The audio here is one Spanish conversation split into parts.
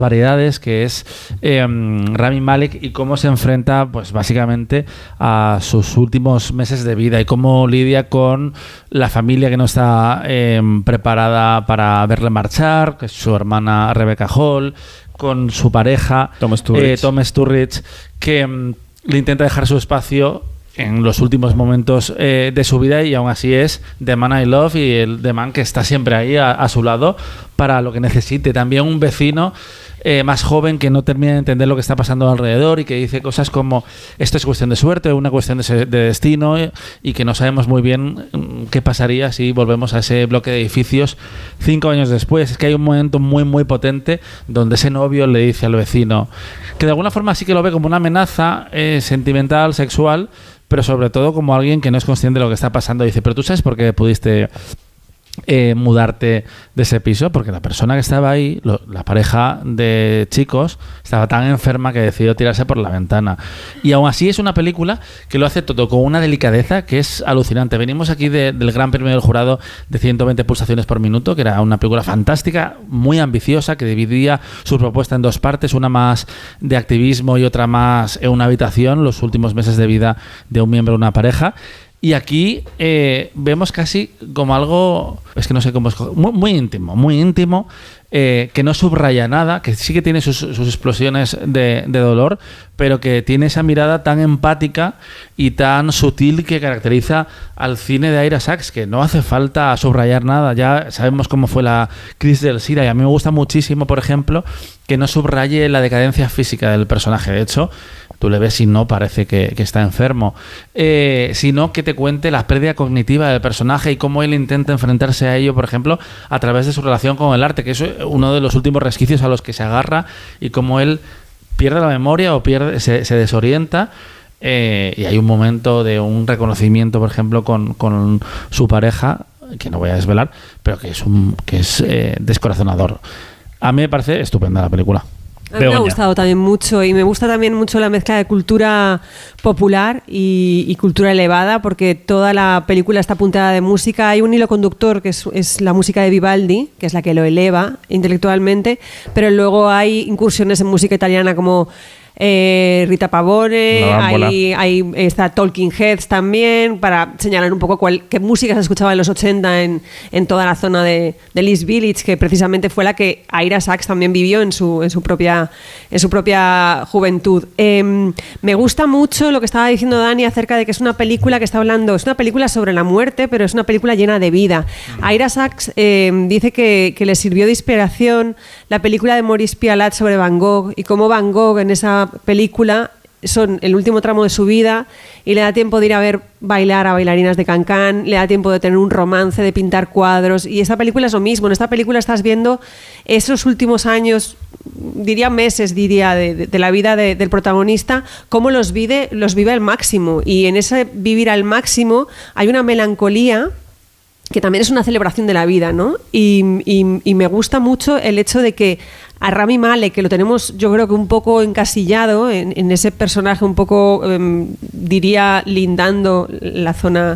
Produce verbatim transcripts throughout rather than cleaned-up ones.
variedades, que es eh, Rami Malek y cómo se enfrenta, pues básicamente a sus últimos meses de vida y cómo lidia con la familia que no está eh, preparada para verle marchar, que es su hermana Rebecca Hall, con su pareja Tom Sturridge, eh, Tom Sturridge que mm, le intenta dejar su espacio en los últimos momentos eh, de su vida, y aún así es The Man I Love y el The Man que está siempre ahí a, a su lado para lo que necesite. También un vecino eh, más joven que no termina de entender lo que está pasando alrededor y que dice cosas como esto es cuestión de suerte, una cuestión de, de destino, eh, y que no sabemos muy bien mm, qué pasaría si volvemos a ese bloque de edificios cinco años después. Es que hay un momento muy muy potente donde ese novio le dice al vecino que de alguna forma sí que lo ve como una amenaza eh, sentimental, sexual, pero sobre todo como alguien que no es consciente de lo que está pasando. Dice, pero tú sabes por qué pudiste eh, mudarte de ese piso, porque la persona que estaba ahí, lo, la pareja de chicos, estaba tan enferma que decidió tirarse por la ventana. Y aún así es una película que lo hace todo con una delicadeza que es alucinante. Venimos aquí de, del Gran Premio del Jurado de ciento veinte pulsaciones por minuto, que era una película fantástica, muy ambiciosa, que dividía su propuesta en dos partes, una más de activismo y otra más en una habitación, los últimos meses de vida de un miembro de una pareja. Y aquí eh, vemos casi como algo, es que no sé cómo es, muy, muy íntimo, muy íntimo, eh, que no subraya nada, que sí que tiene sus, sus explosiones de, de dolor, pero que tiene esa mirada tan empática y tan sutil que caracteriza al cine de Ira Sachs, que no hace falta subrayar nada. Ya sabemos cómo fue la crisis del SIDA, y a mí me gusta muchísimo, por ejemplo, que no subraye la decadencia física del personaje. De hecho, tú le ves y no parece que, que está enfermo, eh, sino que te cuente la pérdida cognitiva del personaje y cómo él intenta enfrentarse a ello, por ejemplo, a través de su relación con el arte, que es uno de los últimos resquicios a los que se agarra, y cómo él pierde la memoria o pierde, se, se desorienta. Eh, y hay un momento de un reconocimiento, por ejemplo, con, con su pareja, que no voy a desvelar, pero que es, un, que es eh, descorazonador. A mí me parece estupenda la película. A mí me ha gustado también mucho, y me gusta también mucho la mezcla de cultura popular y, y cultura elevada, porque toda la película está apuntada de música. Hay un hilo conductor que es, es la música de Vivaldi, que es la que lo eleva intelectualmente, pero luego hay incursiones en música italiana como Eh, Rita Pavone, hay, hay, está Talking Heads también, para señalar un poco cuál, qué música se escuchaba en los ochenta en, en toda la zona de, de East Village, que precisamente fue la que Ira Sachs también vivió en su, en su, propia, en su propia juventud. Eh, me gusta mucho lo que estaba diciendo Dani acerca de que es una película que está hablando, es una película sobre la muerte, pero es una película llena de vida. Ira Sachs eh, dice que, que le sirvió de inspiración la película de Maurice Pialat sobre Van Gogh, y cómo Van Gogh en esa película son el último tramo de su vida y le da tiempo de ir a ver bailar a bailarinas de Cancán, le da tiempo de tener un romance, de pintar cuadros, y esta película es lo mismo. En esta película estás viendo esos últimos años, diría meses, diría, de, de, de la vida de, del protagonista, cómo los vive, los vive al máximo, y en ese vivir al máximo hay una melancolía que también es una celebración de la vida, ¿no? Y, y, y me gusta mucho el hecho de que a Rami Malek, que lo tenemos yo creo que un poco encasillado en, en ese personaje un poco, eh, diría, lindando la zona,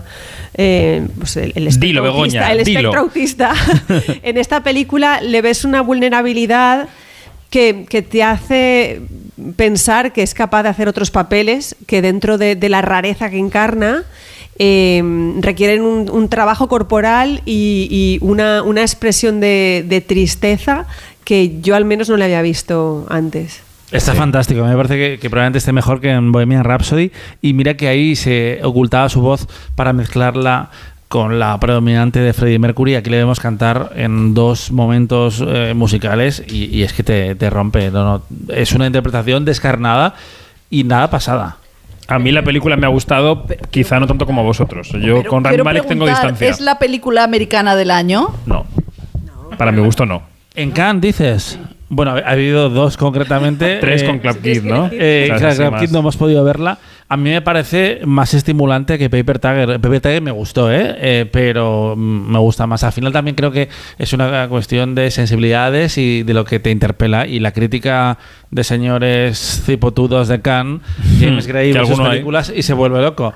eh, pues el, el espectro dilo, autista, Begoña, el espectro dilo. autista. En esta película le ves una vulnerabilidad que, que te hace pensar que es capaz de hacer otros papeles, que dentro de, de la rareza que encarna, Eh, requieren un, un trabajo corporal y, y una, una expresión de, de tristeza que yo al menos no le había visto antes. Está sí. fantástico, me parece que, que probablemente esté mejor que en Bohemian Rhapsody, y mira que ahí se ocultaba su voz para mezclarla con la predominante de Freddie Mercury. Aquí le debemos cantar en dos momentos eh, musicales y, y es que te, te rompe. No, no, es una interpretación descarnada y nada pasada. A mí la película me ha gustado, quizá no tanto como a vosotros. Yo Pero con Rami Malek tengo distancia. ¿Es la película americana del año? No. Para mi gusto, no. ¿En Cannes dices? Bueno, ha habido dos concretamente. Tres eh, con Club Kid, ¿no? Eh, o sea, claro, sí, Club Kid no hemos podido verla. A mí me parece más estimulante que Paper Tiger. Paper Tiger me gustó, ¿eh? eh pero me gusta más. Al final también creo que es una cuestión de sensibilidades y de lo que te interpela. Y la crítica de señores cipotudos de Cannes, James Gray, ve sus películas hay? Y se vuelve loco.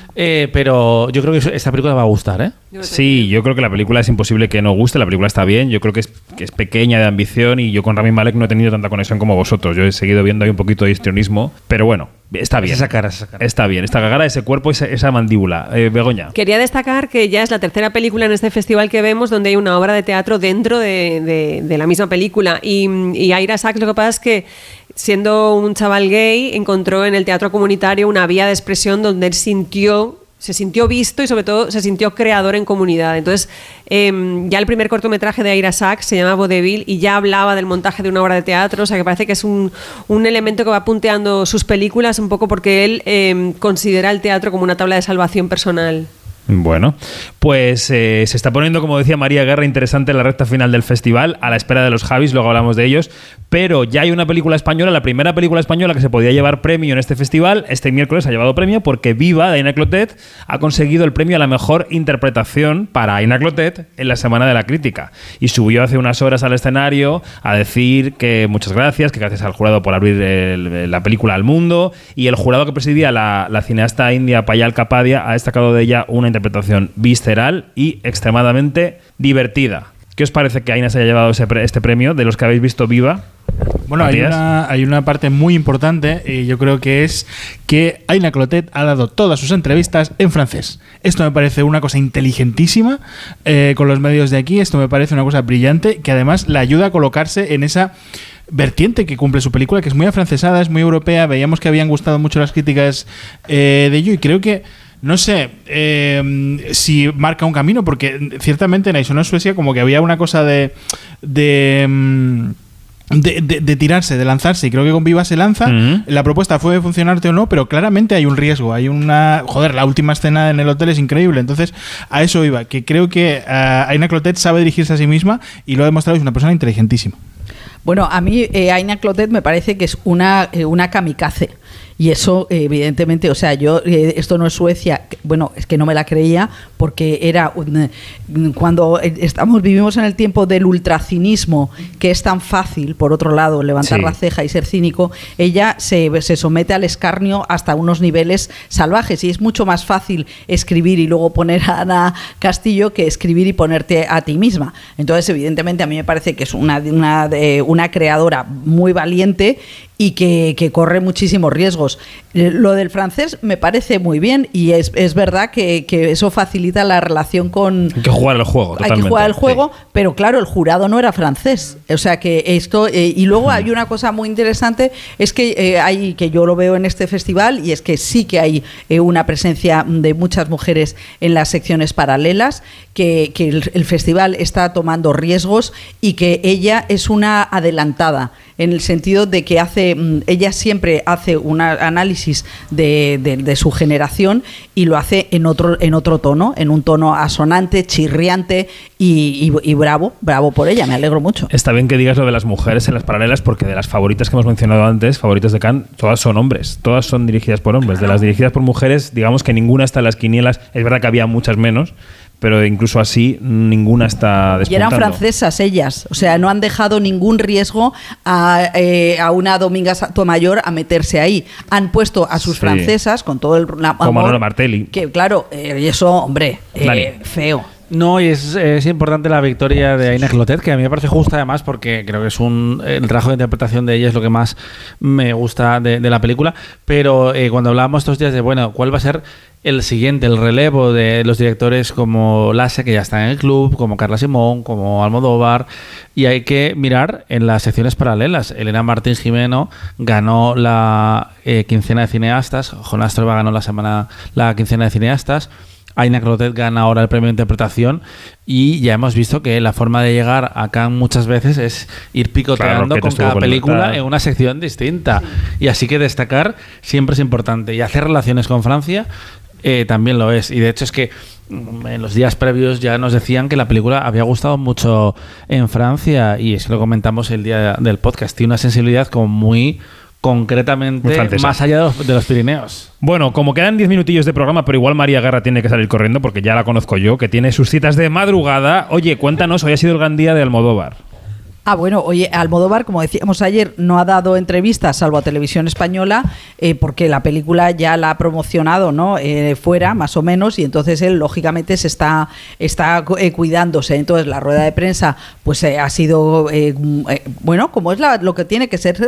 Eh, pero yo creo que esta película va a gustar, ¿eh? Sí, yo creo que la película es imposible que no guste. La película está bien. Yo creo que es, que es pequeña, de ambición, y yo con Rami Malek no he tenido tanta conexión como vosotros. Yo he seguido viendo ahí un poquito de histrionismo, pero bueno, está bien. Esa cara, esa cara. Está bien. Esta cara, ese cuerpo, esa, esa mandíbula. Eh, Begoña. Quería destacar que ya es la tercera película en este festival que vemos donde hay una obra de teatro dentro de, de, de la misma película. Y, y Ira Sachs, lo que pasa es que, siendo un chaval gay, encontró en el teatro comunitario una vía de expresión donde él sintió, se sintió visto y sobre todo se sintió creador en comunidad. Entonces, eh, ya el primer cortometraje de Ira Sachs se llama Vaudeville y ya hablaba del montaje de una obra de teatro, o sea que parece que es un, un elemento que va punteando sus películas un poco porque él eh, considera el teatro como una tabla de salvación personal. Bueno, pues eh, se está poniendo, como decía María Guerra, interesante la recta final del festival, a la espera de los Javis, luego hablamos de ellos, pero ya hay una película española, la primera película española que se podía llevar premio en este festival. Este miércoles ha llevado premio porque Viva, de Aina Clotet, ha conseguido el premio a la mejor interpretación para Aina Clotet en la Semana de la Crítica, y subió hace unas horas al escenario a decir que muchas gracias, que gracias al jurado por abrir el, la película al mundo, y el jurado que presidía la, la cineasta india Payal Kapadia ha destacado de ella una interpretación visceral y extremadamente divertida. ¿Qué os parece que Aina se haya llevado ese pre- este premio de los que habéis visto Viva? Bueno, hay una, hay una parte muy importante y yo creo que es que Aina Clotet ha dado todas sus entrevistas en francés. Esto me parece una cosa inteligentísima eh, con los medios de aquí. Esto me parece una cosa brillante que además le ayuda a colocarse en esa vertiente que cumple su película, que es muy afrancesada, es muy europea. Veíamos que habían gustado mucho las críticas eh, de ello, y creo que no sé eh, si marca un camino, porque ciertamente en Aisono Suecia como que había una cosa de de, de, de, de tirarse, de lanzarse, y creo que con Viva se lanza. Uh-huh. La propuesta fue funcionarte o no, pero claramente hay un riesgo, hay una... Joder, la última escena en el hotel es increíble. Entonces, a eso iba, que creo que uh, Aina Clotet sabe dirigirse a sí misma y lo ha demostrado, es una persona inteligentísima. Bueno, a mí eh, Aina Clotet me parece que es una, eh, una kamikaze. Y eso, evidentemente, o sea, yo, eh, esto no es Suecia, bueno, es que no me la creía, porque era un, cuando estamos vivimos en el tiempo del ultracinismo, que es tan fácil, por otro lado, levantar sí. la ceja y ser cínico, ella se, se somete al escarnio hasta unos niveles salvajes, y es mucho más fácil escribir y luego poner a Ana Castillo que escribir y ponerte a ti misma. Entonces, evidentemente, a mí me parece que es una, una, de, una creadora muy valiente y que, que corre muchísimos riesgos. Lo del francés me parece muy bien, y es, es verdad que, que eso facilita la relación con... Hay que jugar el juego, totalmente. Hay que jugar el juego, sí. Pero claro, el jurado no era francés. O sea que esto... Eh, y luego hay una cosa muy interesante, es que eh, hay, que yo lo veo en este festival, y es que sí que hay eh, una presencia de muchas mujeres en las secciones paralelas, que, que el, el festival está tomando riesgos, y que ella es una adelantada, en el sentido de que hace, ella siempre hace un análisis de, de, de su generación, y lo hace en otro, en otro tono, en un tono asonante, chirriante y, y, y bravo, bravo por ella, me alegro mucho. Está bien que digas lo de las mujeres en las paralelas, porque de las favoritas que hemos mencionado antes, favoritas de Cannes, todas son hombres, todas son dirigidas por hombres. De las dirigidas por mujeres, digamos que ninguna está en las quinielas, es verdad que había muchas menos, pero incluso así ninguna está despuntando. Y eran francesas ellas, o sea, no han dejado ningún riesgo a, eh, a una Dominga Sotomayor a meterse ahí. Han puesto a sus sí. francesas con todo el la, como amor, Manuela Martelli. Que claro, eh, eso, hombre, eh, feo. No, y es, es importante la victoria de Aina Clotet, que a mí me parece justa además, porque creo que es un el trabajo de interpretación de ella es lo que más me gusta de, de la película. Pero eh, cuando hablábamos estos días de, bueno, ¿cuál va a ser el siguiente, el relevo de los directores como Lasse, que ya está en el club, como Carla Simón, como Almodóvar? Y hay que mirar en las secciones paralelas. Elena Martín Jimeno ganó la eh, quincena de cineastas, Jonás Trueba ganó la semana la quincena de cineastas, Aina Clotet gana ahora el premio de interpretación, y ya hemos visto que la forma de llegar a Cannes muchas veces es ir picoteando claro, con cada película en una sección distinta. Sí. Y así que destacar siempre es importante. Y hacer relaciones con Francia eh, también lo es. Y de hecho es que en los días previos ya nos decían que la película había gustado mucho en Francia, y eso lo comentamos el día del podcast. Tiene una sensibilidad como muy... concretamente más allá de los, de los Pirineos. Bueno, como quedan diez minutillos de programa, pero igual María Guerra tiene que salir corriendo porque ya la conozco yo, que tiene sus citas de madrugada. Oye, cuéntanos, hoy ha sido el gran día de Almodóvar. Ah, bueno, oye, Almodóvar, como decíamos ayer, no ha dado entrevistas salvo a Televisión Española, eh, porque la película ya la ha promocionado, ¿no? Eh, fuera, más o menos, y entonces él, lógicamente, se está, está eh, cuidándose. Entonces, la rueda de prensa, pues eh, ha sido, eh, eh, bueno, como es la, lo que tiene que ser